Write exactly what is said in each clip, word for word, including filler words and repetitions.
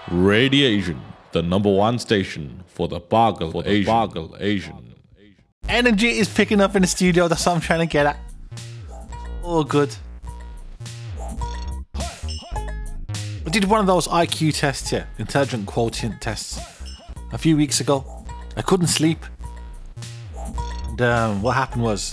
Radiation, the number one station for the Bargle for Asian. Bargle Asian. Energy is picking up in the studio. That's what I'm trying to get at. Oh, good. I did one of those I Q tests here, intelligent quotient tests, a few weeks ago. I couldn't sleep. And um, what happened was,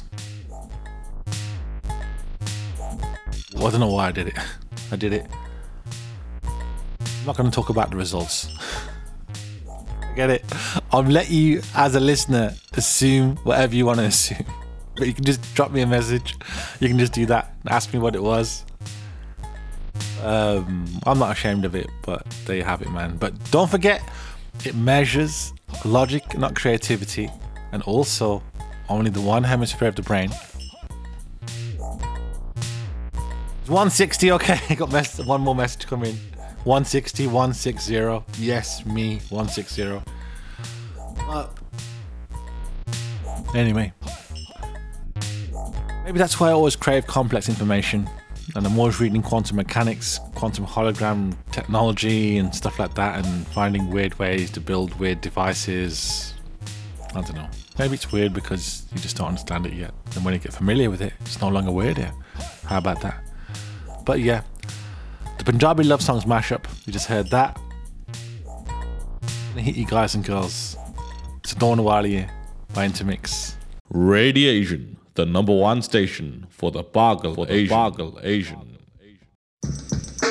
well, I don't know why I did it. I did it. I'm not going to talk about the results. Get it? I'll let you, as a listener, assume whatever you want to assume. But you can just drop me a message. You can just do that. Ask me what it was. Um, I'm not ashamed of it, but there you have it, man. But don't forget, it measures logic, not creativity, and also only the one hemisphere of the brain. It's one sixty, okay. I got mess- one more message coming in. one sixty, one sixty. Yes, me, one sixty. Uh, anyway, maybe that's why I always crave complex information. And I'm always reading quantum mechanics, quantum hologram technology and stuff like that, and finding weird ways to build weird devices. I don't know. Maybe it's weird because you just don't understand it yet. And when you get familiar with it, it's no longer weird here. How about that? But yeah, the Punjabi love songs mashup. You just heard that. I'm gonna hit you guys and girls. It's Dawn Wali by Intermix. Radiation, the number one station for the Bargle for Asian. Bargle Asian.